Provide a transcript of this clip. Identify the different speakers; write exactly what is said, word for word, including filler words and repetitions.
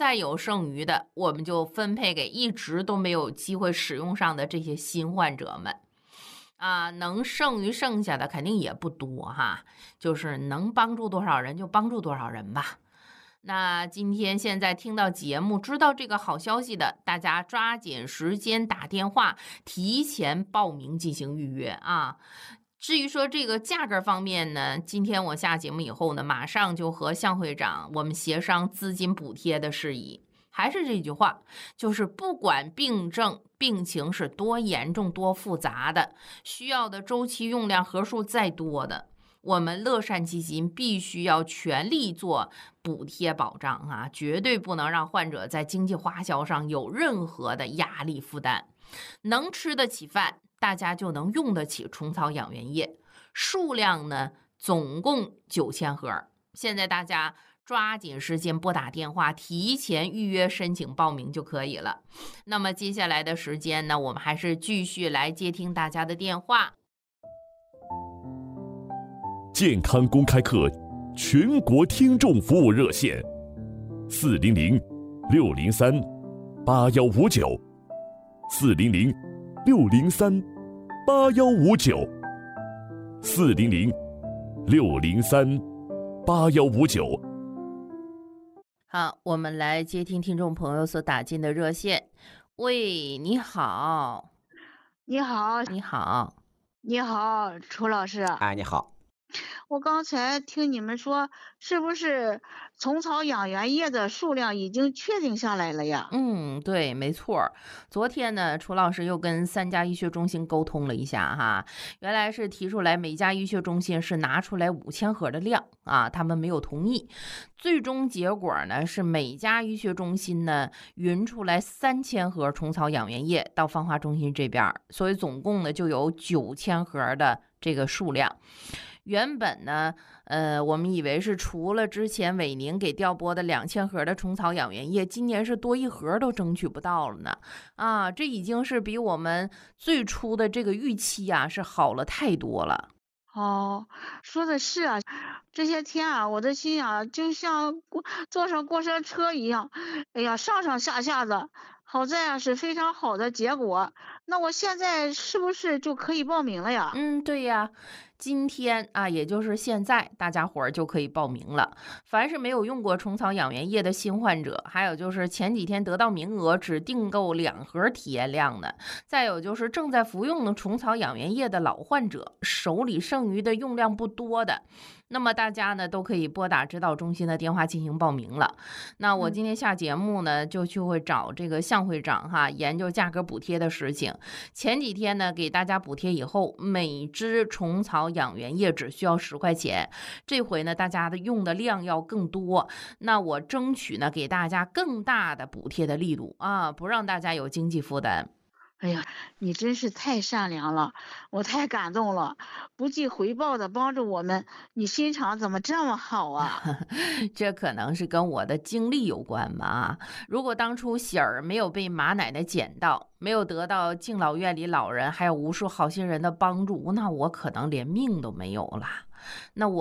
Speaker 1: 再有剩余的，我们就分配给一直都没有机会使用上的这些新患者们。啊，能剩余剩下的肯定也不多哈，就是能帮助多少人就帮助多少人吧。那今天现在听到节目，知道这个好消息的，大家抓紧时间打电话，提前报名进行预约啊。至于说这个价格方面呢，今天我下节目以后呢，马上就和向会长我们协商资金补贴的事宜。还是这句话，就是不管病症病情是多严重多复杂的，需要的周期用量盒数再多的，我们乐善基金必须要全力做补贴保障啊，绝对不能让患者在经济花销上有任何的压力负担。能吃得起饭，大家就能用得起虫草养元液，数量呢总共九千盒。现在大家抓紧时间拨打电话，提前预约申请报名就可以了。那么接下来的时间呢，我们还是继续来接听大家的电话。
Speaker 2: 健康公开课全国听众服务热线：四零零六零三八幺五九，四零零六零三八幺五九，四零零六零三八幺五九。
Speaker 1: 好，我们来接听听众朋友所打进的热线。喂，你好。
Speaker 3: 你好，
Speaker 1: 你好，
Speaker 3: 你好，楚老师。
Speaker 4: 哎，你好。
Speaker 3: 我刚才听你们说，是不是虫草养元液的数量已经确定下来了呀？
Speaker 1: 嗯，对，没错。昨天呢，楚老师又跟三家医学中心沟通了一下哈，原来是提出来每家医学中心是拿出来五千盒的量啊，他们没有同意。最终结果呢是每家医学中心呢匀出来三千盒虫草养元液到芳华中心这边，所以总共呢就有九千盒的这个数量。原本呢，呃，我们以为是除了之前伟宁给调拨的两千盒的虫草养元液，今年是多一盒都争取不到了呢。啊，这已经是比我们最初的这个预期啊是好了太多了。
Speaker 3: 哦，说的是啊，这些天啊，我的心啊就像过坐上过山车一样，哎呀，上上下下的。好在啊是非常好的结果，那我现在是不是就可以报名了呀？
Speaker 1: 嗯，对呀，今天啊，也就是现在，大家伙儿就可以报名了。凡是没有用过虫草养元液的新患者，还有就是前几天得到名额只订购两盒体验量的，再有就是正在服用的虫草养元液的老患者，手里剩余的用量不多的，那么大家呢都可以拨打指导中心的电话进行报名了。那我今天下节目呢，就去会找这个向会长哈，研究价格补贴的事情。前几天呢给大家补贴以后，每支虫草养元液只需要十块钱，这回呢大家的用的量要更多，那我争取呢给大家更大的补贴的力度啊，不让大家有经济负担。
Speaker 3: 哎呀，你真是太善良了，我太感动了，不计回报的帮助我们，你心肠怎么这么好啊？
Speaker 1: 这可能是跟我的经历有关吧。如果当初喜儿没有被马奶奶捡到，没有得到敬老院里老人还有无数好心人的帮助，那我可能连命都没有了。那我